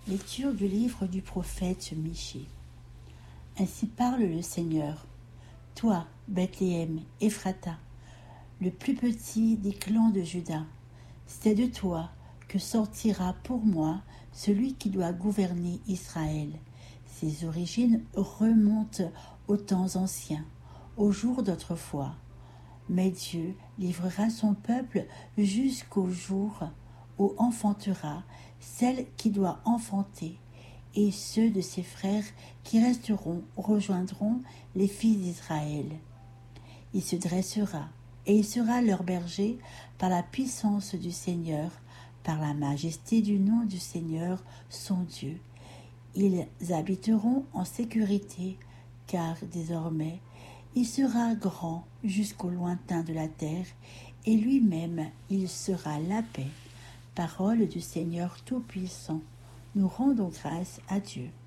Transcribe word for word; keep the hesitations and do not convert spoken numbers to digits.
Lecture du livre du prophète Michée. Ainsi parle le Seigneur. Toi, Bethléem, Ephrata, le plus petit des clans de Juda, c'est de toi que sortira pour moi celui qui doit gouverner Israël. Ses origines remontent aux temps anciens, aux jours d'autrefois. Mais Dieu livrera son peuple jusqu'au jour où enfantera celle qui doit enfanter, et ceux de ses frères qui resteront rejoindront les fils d'Israël. Il se dressera, et il sera leur berger par la puissance du Seigneur, par la majesté du nom du Seigneur, son Dieu. Ils habiteront en sécurité, car désormais il sera grand jusqu'au lointain de la terre, et lui-même il sera la paix. Parole du Seigneur Tout-Puissant. Nous rendons grâce à Dieu.